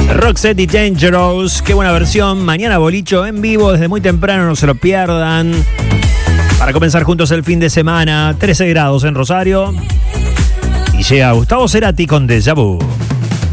Roxette y Dangerous, qué buena versión. Mañana bolicho en vivo desde muy temprano, no se lo pierdan. Para comenzar juntos el fin de semana, 13 grados en Rosario. Y llega Gustavo Cerati con Déjà Vu.